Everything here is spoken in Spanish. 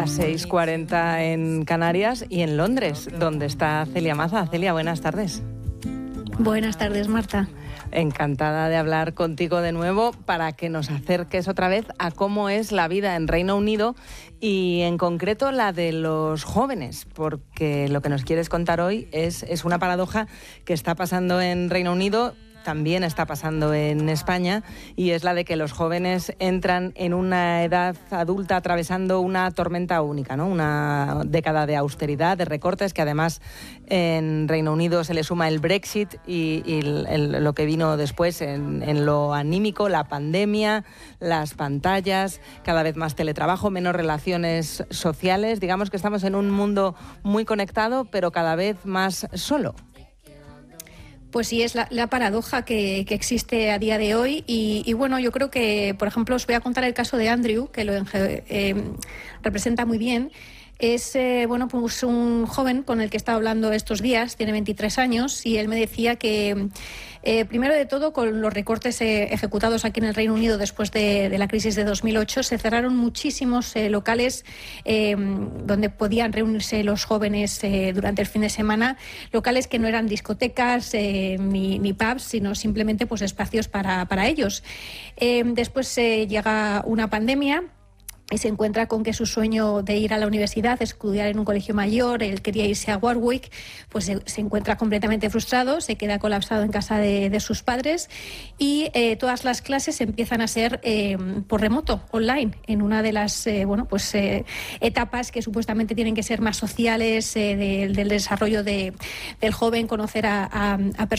Las 6:40 en Canarias y en Londres, donde está Celia Maza. Celia, buenas tardes. Buenas tardes, Marta. Encantada de hablar contigo de nuevo para que nos acerques otra vez a cómo es la vida en Reino Unido y en concreto la de los jóvenes, porque lo que nos quieres contar hoy es una paradoja que está pasando en Reino Unido. También está pasando en España, y es la de que los jóvenes entran en una edad adulta atravesando una tormenta única, ¿no? Una década de austeridad, de recortes, que además en Reino Unido se le suma el Brexit y lo que vino después en lo anímico, la pandemia, las pantallas, cada vez más teletrabajo, menos relaciones sociales. Digamos que estamos en un mundo muy conectado, pero cada vez más solo. Pues sí, es la paradoja que existe a día de hoy y bueno, yo creo que, por ejemplo, os voy a contar el caso de Andrew, que lo representa muy bien. Es pues un joven con el que he estado hablando estos días, tiene 23 años, y él me decía que, primero de todo, con los recortes ejecutados aquí en el Reino Unido después de la crisis de 2008, se cerraron muchísimos locales donde podían reunirse los jóvenes durante el fin de semana, locales que no eran discotecas ni pubs, sino simplemente pues espacios para ellos. Después llega una pandemia y se encuentra con que su sueño de ir a la universidad, estudiar en un colegio mayor, él quería irse a Warwick, pues se encuentra completamente frustrado, se queda colapsado en casa de sus padres y todas las clases empiezan a ser por remoto, online, en una de las etapas que supuestamente tienen que ser más sociales, del desarrollo del joven, conocer a personas